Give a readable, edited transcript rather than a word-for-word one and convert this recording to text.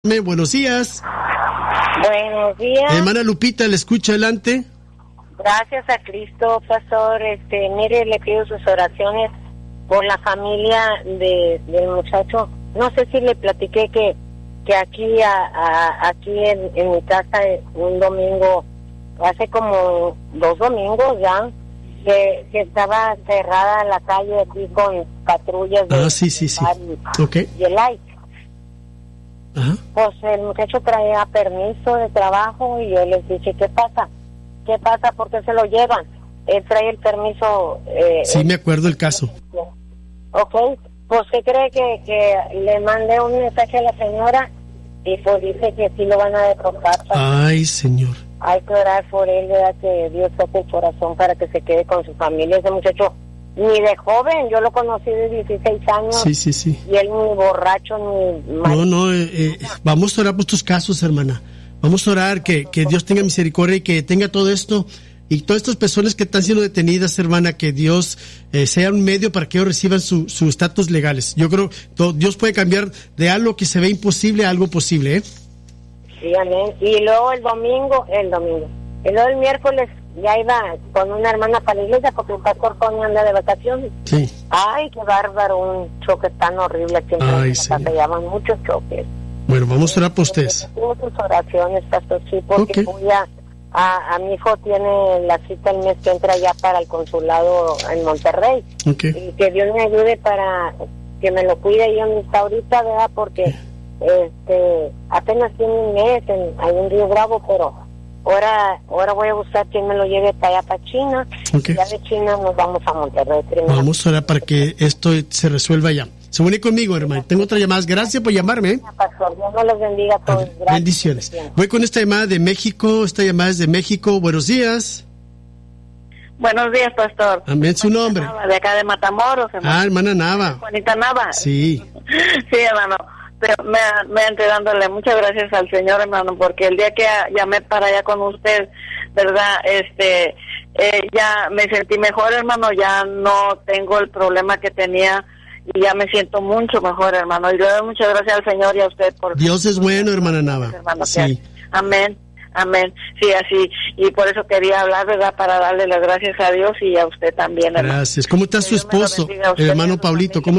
Buenos días. Buenos días. Hermana Lupita, le escucho, adelante. Gracias a Cristo, pastor. Mire, le pido sus oraciones por la familia del muchacho. No sé si le platiqué que aquí en mi casa un domingo, hace como 2 domingos ya, que estaba cerrada la calle aquí con patrullas de sí. Okay. Y el like. Ajá. Pues el muchacho traía permiso de trabajo y yo les dije, ¿qué pasa? ¿Por qué se lo llevan? Él trae el permiso. Sí, me acuerdo el caso. Ok, pues ¿qué cree que le mandé un mensaje a la señora? Y pues dice que sí lo van a deportar. Ay, señor. Hay que orar por él, ¿verdad? Que Dios toque el corazón para que se quede con su familia. Ese muchacho, ni de joven, yo lo conocí de 16 años. Sí. Y él ni borracho, ni... No, vamos a orar por estos casos, hermana. Vamos a orar que Dios tenga misericordia y que tenga todo esto y todas estas personas que están siendo detenidas, hermana, que Dios sea un medio para que ellos reciban su estatus legales. Yo creo que Dios puede cambiar de algo que se ve imposible a algo posible, ¿eh? Sí, amén. Y luego el domingo. Y luego el miércoles ya iba con una hermana para la iglesia porque el pastor Tony anda de vacaciones. Sí. Ay, qué bárbaro, un choque tan horrible aquí en la casa. Se llaman muchos choques. Bueno, vamos a orar por ustedes. Tengo sus oraciones, pastor, sí, porque voy a mi hijo tiene la cita el mes que entra ya para el consulado en Monterrey. Okay. Y que Dios me ayude para que me lo cuide ahí donde está ahorita, ¿verdad? Porque apenas tiene un mes ahí en Río Bravo, pero ahora voy a buscar quien me lo lleve para allá, para China. Okay. Ya de China nos vamos a Monterrey primero. Vamos a orar para que esto se resuelva ya. Se une conmigo, hermano. Tengo otra llamada. Gracias por llamarme. Pastor, Dios me los bendiga a todos. Gracias. Bendiciones. Voy con esta llamada de México. Esta llamada es de México. Buenos días. Buenos días, pastor. Amén, su nombre. Nava, de acá de Matamoros, hermano. Hermana Nava. Juanita Nava. Sí. Sí, hermano. Pero me entré dándole muchas gracias al Señor, hermano, porque el día que llamé para allá con usted, ¿verdad? Ya me sentí mejor, hermano. Ya no tengo el problema que tenía y ya me siento mucho mejor, hermano. Y le doy muchas gracias al Señor y a usted por... Dios es bueno, hermana Nava. Hermano, sí. Amén. Sí, así. Y por eso quería hablar, ¿verdad? Para darle las gracias a Dios y a usted también, hermano. Gracias. ¿Cómo está su esposo, el hermano Paulito? ¿Cómo